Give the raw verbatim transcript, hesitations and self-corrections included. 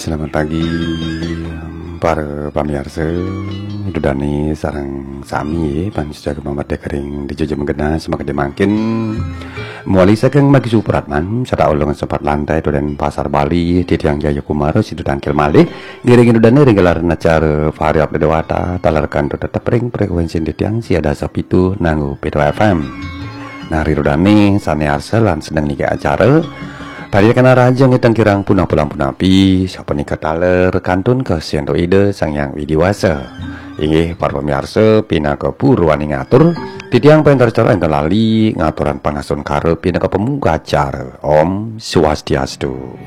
Selamat pagi para pamirsa. Itu Dani sarang sami pan sejaga mamat dekering di Jojo Menggena semakin makin muali saking magi supratman serta ulungan sempat lantai itu dan pasar Bali di tiang Jaya Kumaro situ tangkil malih giring itu dan ringgalar nacar variab dewata talarkan itu tetap ring frekuensi di tiang siada sapitu nanggu P dua F M. Nah rirudani sane arselan sedang nika acara tadi kena raja ngetang kirang punah pulang punapi siapa nikah taler kantun ke siento ide sang yang widiwasa inggih para pemirsa pina ke puruan ngatur titiang pentar cara enten lali ngaturan pangasun kare pina ke pemuka acara Om Swastiastu.